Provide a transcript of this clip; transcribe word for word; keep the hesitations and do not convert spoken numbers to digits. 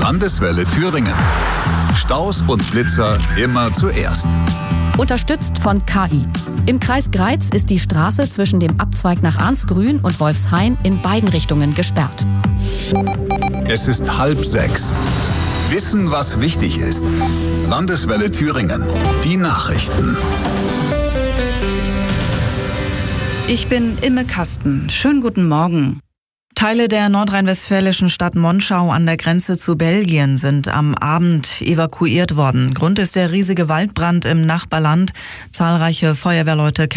Landeswelle Thüringen. Staus und Schlitzer immer zuerst. Unterstützt von K I. Im Kreis Greiz ist die Straße zwischen dem Abzweig nach Arnsgrün und Wolfshain in beiden Richtungen gesperrt. Es ist halb sechs. Wissen, was wichtig ist. Landeswelle Thüringen. Die Nachrichten. Ich bin Imme Kasten. Schönen guten Morgen. Teile der nordrhein-westfälischen Stadt Monschau an der Grenze zu Belgien sind am Abend evakuiert worden. Grund ist der riesige Waldbrand im Nachbarland. Zahlreiche Feuerwehrleute